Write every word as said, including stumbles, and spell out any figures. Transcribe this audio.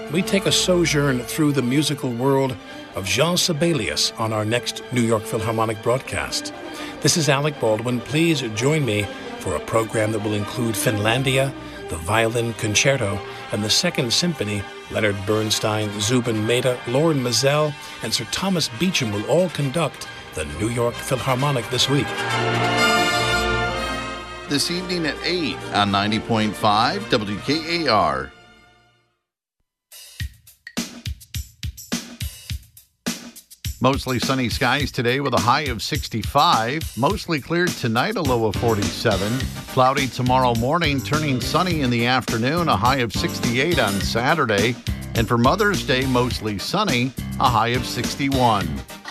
we take a sojourn through the musical world of Jean Sibelius on our next New York Philharmonic broadcast. This is Alec Baldwin. Please join me for a program that will include Finlandia, the Violin Concerto, and the Second Symphony. Leonard Bernstein, Zubin Mehta, Lauren Mazel, and Sir Thomas Beecham will all conduct the New York Philharmonic this week. This evening at eight on ninety point five W K A R. Mostly sunny skies today with a high of sixty-five. Mostly cleared tonight, a low of forty-seven. Cloudy tomorrow morning, turning sunny in the afternoon, a high of sixty-eight on Saturday. And for Mother's Day, mostly sunny, a high of sixty-one.